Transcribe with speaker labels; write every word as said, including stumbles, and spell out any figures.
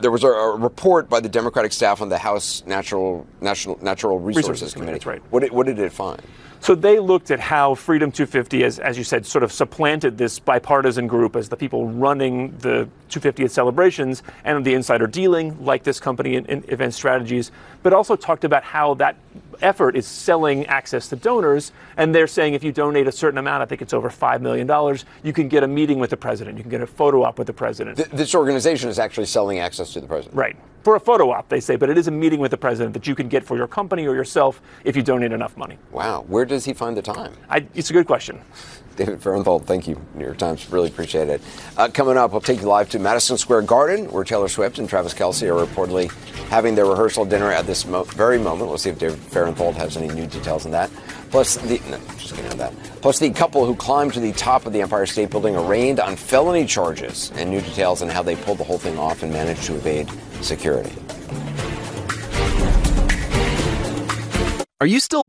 Speaker 1: there was a, a report by the Democratic staff on the House Natural National Natural Resources,
Speaker 2: Resources
Speaker 1: Committee.
Speaker 2: That's right.
Speaker 1: What did, what did it find?
Speaker 2: So they looked at how Freedom two fifty, as, as you said, sort of supplanted this bipartisan group as the people running the two fiftieth celebrations and the insider dealing, like this company in, in Event Strategies, but also talked about how that effort is selling access to donors. And they're saying if you donate a certain amount, I think it's over five million dollars, you can get a meeting with the president. You can get a photo op with the president.
Speaker 1: Th- this organization is actually selling access to the president.
Speaker 2: Right. For a photo op, they say, but it is a meeting with the president that you can get for your company or yourself if you donate enough money.
Speaker 1: Wow. Where does he find the time?
Speaker 2: I, it's a good question.
Speaker 1: David Fahrenthold, thank you, New York Times. Really appreciate it. Uh, coming up, we'll take you live to Madison Square Garden, where Taylor Swift and Travis Kelce are reportedly having their rehearsal dinner at this mo- very moment. We'll see if David Fahrenthold has any new details on that. Plus, the no, just kidding on that. Plus, the couple who climbed to the top of the Empire State Building arraigned on felony charges, and new details on how they pulled the whole thing off and managed to evade security.
Speaker 3: Are you still